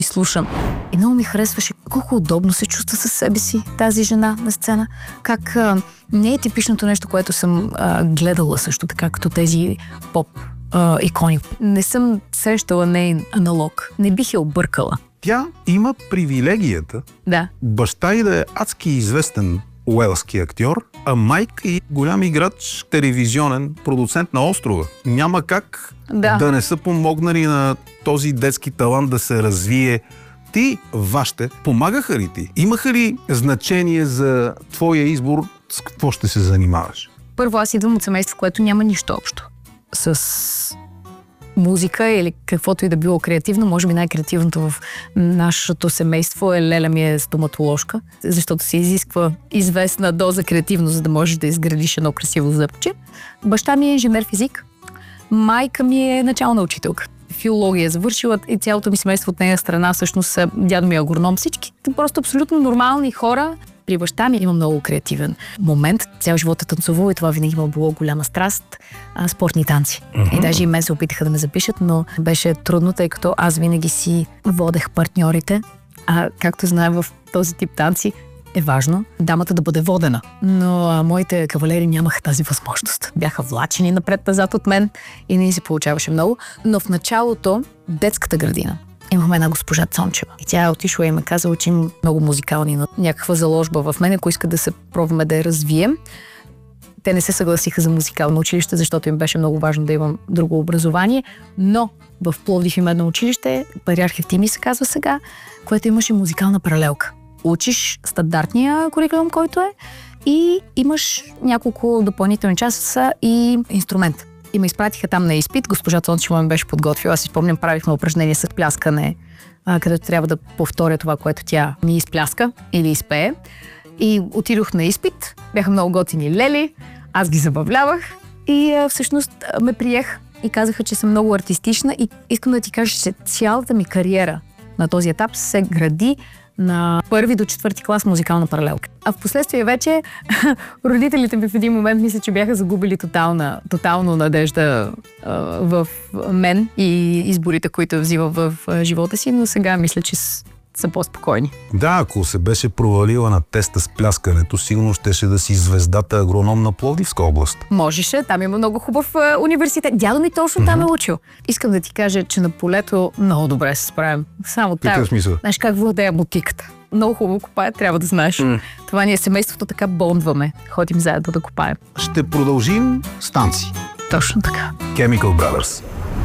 и слушам. И много ми харесваше колко удобно се чувства със себе си тази жена на сцена. Как не е типичното нещо, което съм гледала също така, като тези поп икони. Не съм срещала нейн аналог. Не бих я объркала. Тя има привилегията баща й да е адски известен уелски актьор, а майка и голям играч, телевизионен продуцент на острова. Няма как да не са помогнали на този детски талант да се развие. Ти, вашите, помагаха ли ти? Имаха ли значение за твоя избор с какво ще се занимаваш? Първо, аз идвам от семейство, което няма нищо общо с музика или каквото и да било креативно. Може би най-креативното в нашето семейство е леля ми е стоматоложка, защото се изисква известна доза креативност, за да можеш да изградиш едно красиво зъбче. Баща ми е инженер физик, майка ми е начална учителка. Филология завършила и цялото ми семейство от нея страна, всъщност дядо ми е агроном. Всички просто абсолютно нормални хора. При баща ми има много креативен момент. Цял живот е танцувал и това винаги има било голяма страст. Спортни танци. И даже и мен се опитаха да ме запишат, но беше трудно, тъй като аз винаги си водех партньорите. Както знаем, в този тип танци е важно дамата да бъде водена. Но моите кавалери нямаха тази възможност. Бяха влачени напред-назад от мен и не се получаваше много. Но в началото детската градина имахме една госпожа Цончева. И тя е отишла и ме каза, учим много музикални, но някаква заложба в мен, ако иска да се пробваме да я развием. Те не се съгласиха за музикално училище, защото им беше много важно да имам друго образование, но в Пловдив има едно училище, Патриарх Евтимий се казва сега, което имаше музикална паралелка. Учиш стандартния курикулум, който е, и имаш няколко допълнителни часа и инструмент. И ме изпратиха там на изпит. Госпожа Цончева ме беше подготвила. Аз си спомням, правихме упражнение с пляскане, където трябва да повторя това, което тя ми изпляска или изпее. И отидох на изпит. Бяха много готини лели. Аз ги забавлявах. И всъщност ме приех и казаха, че съм много артистична. И искам да ти кажа, че цялата ми кариера на този етап се гради на 1 до 4 клас музикална паралелка. А в последствие вече родителите ми в един момент мисля, че бяха загубили тотално надежда в мен и изборите, които взимам в живота си, но сега мисля, че са по-спокойни. Да, ако се беше провалила на теста с пляскането, сигурно щеше да си звездата агроном на Пловдивска област. Можеше, там има много хубав университет. Дядо ми точно там е учил. Искам да ти кажа, че на полето много добре се справим. Само там. Знаеш как владея мотиката. Много хубаво копая, трябва да знаеш. Това ние семейството така бондваме. Ходим заедно да копаем. Ще продължим с танци. Точно така. Chemical Brothers.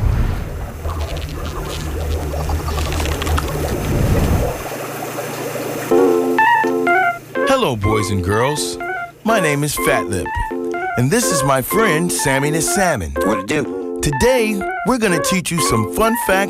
Hello, boys and girls. My name is Fat Lip, and this is my friend Sammy the Salmon. What to do? Today, we're going to teach you some fun facts